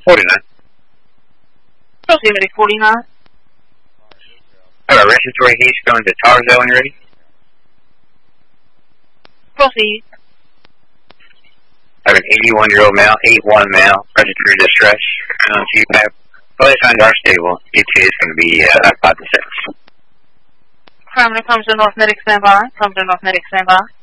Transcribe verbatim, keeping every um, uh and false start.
forty-nine. Proceed, medic forty-nine. I have a respiratory heat going to Tarzell when you're ready. Proceed. I have an eighty-one-year-old male, eighty-one male, respiratory distress. Um, C PAP. Both signs are stable. E T is going to be uh, five to six. Affirmative, comes to North Medic standby. Comes to North Medic standby.